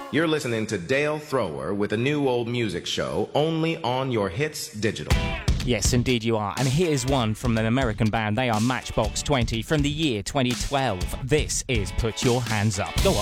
You're listening to Dale Thrower with a new old music show only on your Hits Digital. Yes, indeed you are. And here's one from an American band. They are Matchbox 20 from the year 2012. This is Put Your Hands Up. Go on.